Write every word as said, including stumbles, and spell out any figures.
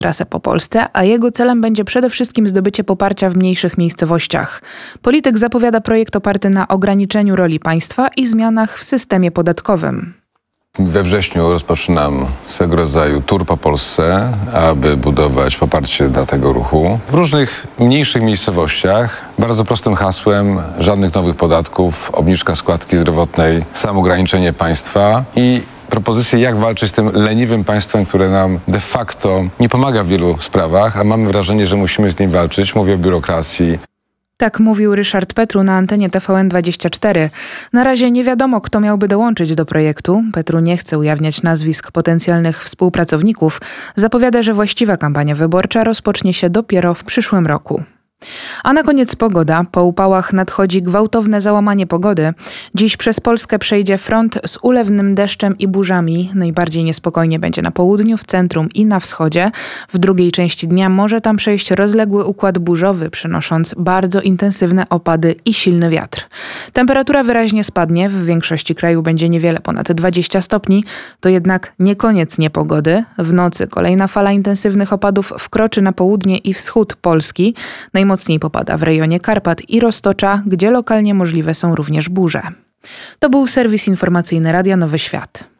trasę po Polsce, a jego celem będzie przede wszystkim zdobycie poparcia w mniejszych miejscowościach. Polityk zapowiada projekt oparty na ograniczeniu roli państwa i zmianach w systemie podatkowym. We wrześniu rozpoczynam swego rodzaju tour po Polsce, aby budować poparcie dla tego ruchu. W różnych mniejszych miejscowościach bardzo prostym hasłem: żadnych nowych podatków, obniżka składki zdrowotnej, samograniczenie państwa i propozycje, jak walczyć z tym leniwym państwem, które nam de facto nie pomaga w wielu sprawach, a mamy wrażenie, że musimy z nim walczyć. Mówię o biurokracji. Tak mówił Ryszard Petru na antenie T V N dwadzieścia cztery. Na razie nie wiadomo, kto miałby dołączyć do projektu. Petru nie chce ujawniać nazwisk potencjalnych współpracowników. Zapowiada, że właściwa kampania wyborcza rozpocznie się dopiero w przyszłym roku. A na koniec pogoda. Po upałach nadchodzi gwałtowne załamanie pogody. Dziś przez Polskę przejdzie front z ulewnym deszczem i burzami. Najbardziej niespokojnie będzie na południu, w centrum i na wschodzie. W drugiej części dnia może tam przejść rozległy układ burzowy, przynosząc bardzo intensywne opady i silny wiatr. Temperatura wyraźnie spadnie. W większości kraju będzie niewiele ponad dwadzieścia stopni. To jednak nie koniec niepogody. W nocy kolejna fala intensywnych opadów wkroczy na południe i wschód Polski. Najmocniej popada w rejonie Karpat i Roztocza, gdzie lokalnie możliwe są również burze. To był serwis informacyjny Radia Nowy Świat.